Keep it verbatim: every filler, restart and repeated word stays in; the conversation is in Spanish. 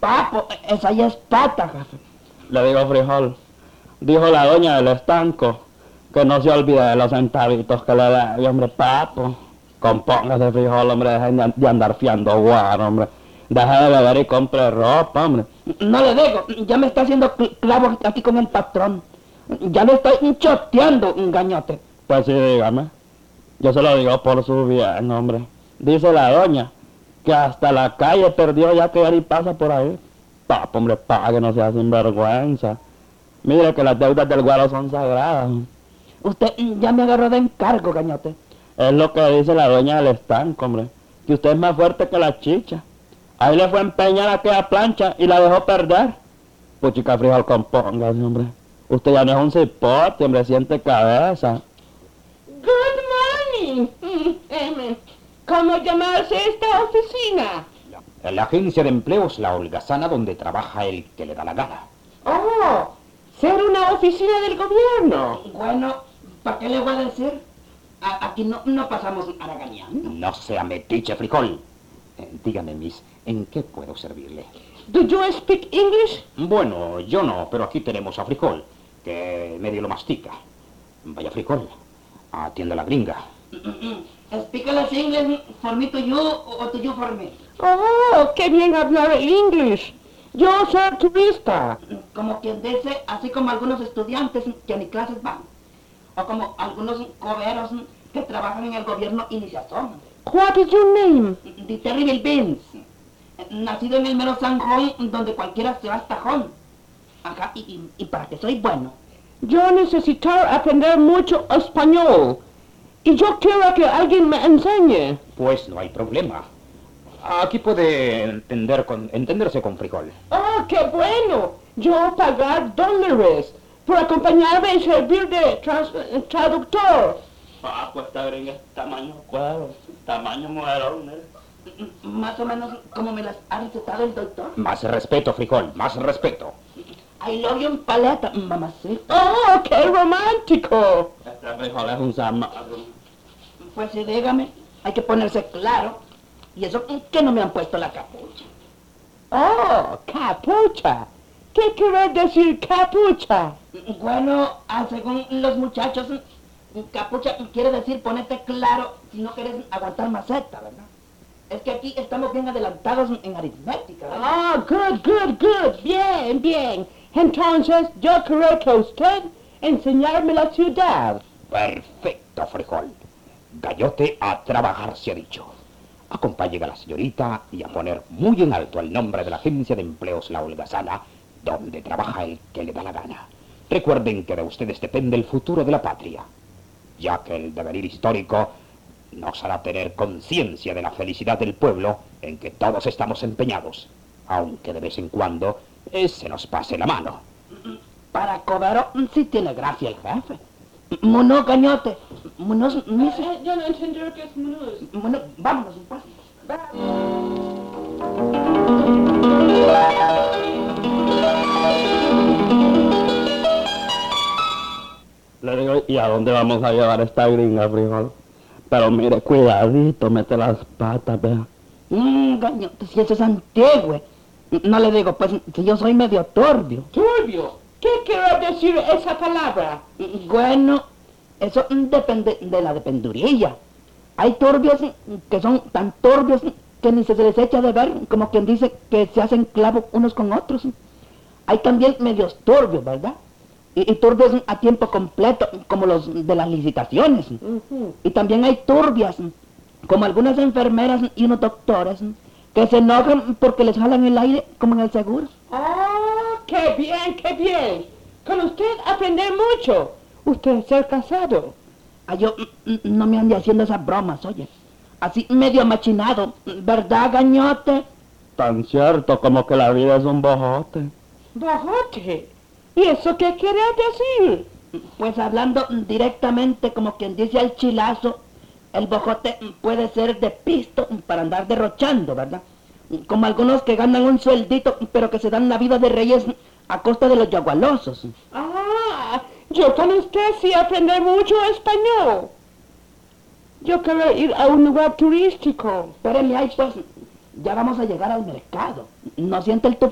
Papo, esa ya es pata, jefe. Le digo Frijol, dijo la doña del estanco, que no se olvide de los centavitos que le da. Y hombre, papo, compóngase, Frijol, hombre, dejen de, de andar fiando guaro, hombre. Deja de beber y compre ropa, hombre. No le digo, ya me está haciendo cl- clavo aquí con el patrón. Ya le estoy choteando, un gañote. Pues sí, dígame. Yo se lo digo por su bien, hombre. Dice la doña que hasta la calle perdió ya que Ari pasa por ahí. Papo, hombre, pague, no sea sinvergüenza. Mire que las deudas del guaro son sagradas. Usted ya me agarró de encargo, gañote. Es lo que dice la dueña del estanco, hombre. Que usted es más fuerte que la chicha. Ahí le fue a empeñar aquella plancha y la dejó perder. Puchica Frijol, compóngase, hombre. Usted ya no es un cipote, hombre, siente cabeza. Good morning. ¿Cómo llamarse esta oficina? La, la agencia de empleos La Holgazana, donde trabaja el que le da la gana. Oh, ser una oficina del gobierno. Bueno, ¿para qué le voy a decir? A- aquí no, no pasamos haraganeando. No sea metiche, Frijol. Eh, dígame, Miss, ¿en qué puedo servirle? Do you speak English? Bueno, yo no, pero aquí tenemos a Frijol, que medio lo mastica. Vaya, Frijol, atienda a la gringa. Explícale si inglés for me to you o to you for me. Oh, qué bien hablar el inglés. Yo soy turista. Como quien dice, así como algunos estudiantes que ni clases van. O como algunos coberos que trabajan en el gobierno y ni se asoman. What is your name? The Terrible Beans. Nacido en el mero Sanjón, donde cualquiera se va al tajón. Acá, y, y, y para que soy bueno. Yo necesito aprender mucho español. Y yo quiero que alguien me enseñe. Pues no hay problema. Aquí puede entender con, entenderse con Frijol. Oh, qué bueno. Yo pagar dólares por acompañarme y servir de trans- traductor. Papo, esta gringa es tamaño cuero, tamaño mujerón, ¿eh? Más o menos como me las ha recetado el doctor. Más respeto, Frijol, más respeto. I love you en paleta, mamacita. Oh, qué romántico. Este Frijol es un zamarro. Pues sí, dígame, hay que ponerse claro. Y eso que no me han puesto la capucha. Oh, capucha. ¿Qué quiere decir capucha? Bueno, ah, según los muchachos, capucha quiere decir ponerte claro si no quieres aguantar maceta, ¿verdad? Es que aquí estamos bien adelantados en aritmética, ¿verdad? Ah, good, good, good. Bien, bien. Entonces, yo quiero que usted enseñarme la ciudad. Perfecto, Frijol. Gallote, a trabajar se ha dicho. Acompañen a la señorita y a poner muy en alto el nombre de la agencia de empleos La Holgazana, donde trabaja el que le da la gana. Recuerden que de ustedes depende el futuro de la patria, ya que el devenir histórico nos hará tener conciencia de la felicidad del pueblo en que todos estamos empeñados, aunque de vez en cuando eh, se nos pase la mano. Para cobrar sí tiene gracia el jefe. Mono, cañote. Monos, mis... Yo no entiendo qué es menús. Bueno, vámonos, pues. Le digo, ¿y a dónde vamos a llevar esta gringa, Frijol? Pero mire, cuidadito, mete las patas, vea. Mmm, cañote, si eso es antiguo. No le digo, pues, si yo soy medio turbio. Turbio. ¿Qué quiere decir esa palabra? Bueno, eso depende de la dependurilla. Hay turbios que son tan turbios que ni se les echa de ver, como quien dice que se hacen clavo unos con otros. Hay también medios turbios, ¿verdad? Y, y turbios a tiempo completo, como los de las licitaciones. Ujú. Y también hay turbias, como algunas enfermeras y unos doctores, que se enojan porque les jalan el aire como en el seguro. Oh, qué bien, qué bien. Con usted aprender mucho. Usted es ser casado. Ah, yo mm, mm, no me ande haciendo esas bromas, oye. Así medio machinado, ¿verdad, gañote? Tan cierto como que la vida es un bojote. Bojote. ¿Y eso qué quiere decir? Pues hablando directamente como quien dice al chilazo, el bojote puede ser de pisto para andar derrochando, ¿verdad? Como algunos que ganan un sueldito, pero que se dan la vida de reyes a costa de los yagualosos. Ah, yo con usted sí aprender mucho español. Yo quiero ir a un lugar turístico. Espéreme ahí, pues, ya vamos a llegar al mercado. ¿No siente el